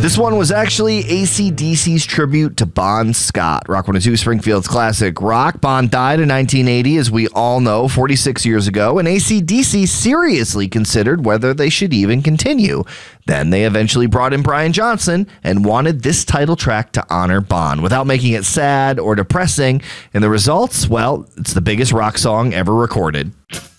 This one was actually AC/DC's tribute to Bon Scott. Rock 102, Springfield's classic rock. Bon died in 1980, as we all know, 46 years ago, and AC/DC seriously considered whether they should even continue. Then they eventually brought in Brian Johnson and wanted this title track to honor Bon without making it sad or depressing. And the results, well, it's the biggest rock song ever recorded.